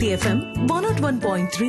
City FM 101.3.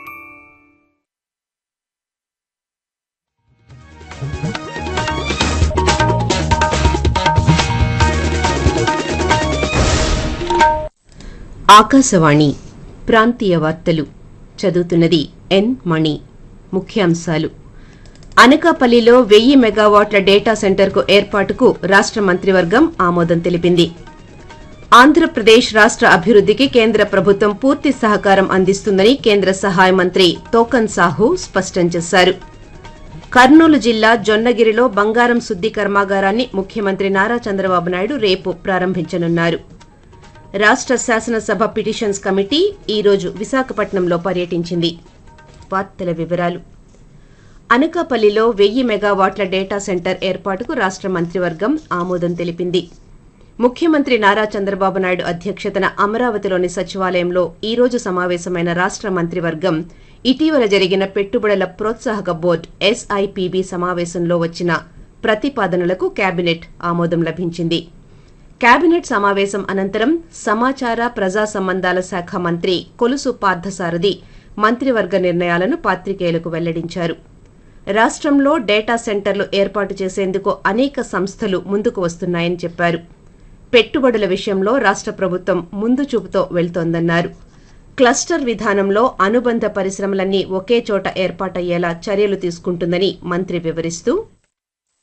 Akashvani ప్రాంతీయ వార్తలు చదువుతున్నది ఎన్ మణి. ముఖ్యాంశాలు: అనకాపల్లిలో 1000 మెగావాట్ల డేటా సెంటర్కు ఏర్పాటుకు రాష్ట్ర మంత్రివర్గం ఆమోదం తెలిపింది. ఆంధ్రప్రదేశ్ రాష్ట్ర అభివృద్ధికి కేంద్ర ప్రభుత్వం పూర్తి సహకారం అందిస్తుందని కేంద్ర సహాయ మంత్రి తోకన్ సాహు స్పష్టం చేశారు. కర్నూలు జిల్లా జొన్నగిరిలో బంగారం శుద్ది కర్మాగారాన్ని ముఖ్యమంత్రి నారా చంద్రబాబు నాయుడు రేపు ప్రారంభించనున్నారు. రాష్ట్ర శాసనసభ పిటిషన్స్ కమిటీ ఈరోజు విశాఖపట్నంలో పర్యటించింది. వార్తల వివరాలు: అనకాపల్లిలో 1000 మెగావాట్ల డేటా సెంటర్ ఏర్పాటుకు రాష్ట్ర మంత్రివర్గం ఆమోదం తెలిపింది. ముఖ్యమంత్రి నారా చంద్రబాబు నాయుడు అధ్యక్షతన అమరావతిలోని సచివాలయంలో ఈ రోజు సమావేశమైన రాష్ట్ర మంత్రివర్గం ఇటీవల జరిగిన పెట్టుబడుల ప్రోత్సాహక బోర్డు SIPB సమావేశంలో వచ్చిన ప్రతిపాదనలకు కేబినెట్ ఆమోదం లభించింది. కేబినెట్ సమావేశం అనంతరం సమాచార ప్రజా సంబంధాల శాఖ మంత్రి కొలుసు పార్థసారథి మంత్రివర్గ నిర్ణయాలను పాత్రికేయులకు వెల్లడించారు. రాష్ట్రంలో డేటా సెంటర్లు ఏర్పాటు చేసేందుకు అనేక సంస్థలు ముందుకు వస్తున్నాయని చెప్పారు. పెట్టుబడుల విషయంలో రాష్ట్ర ప్రభుత్వం ముందు చూపుతో వెళ్తోందన్నారు. క్లస్టర్ విధానంలో అనుబంధ పరిశ్రమలన్నీ ఒకే చోట ఏర్పాటయ్యేలా చర్యలు తీసుకుంటుందని మంత్రి వివరిస్తూ,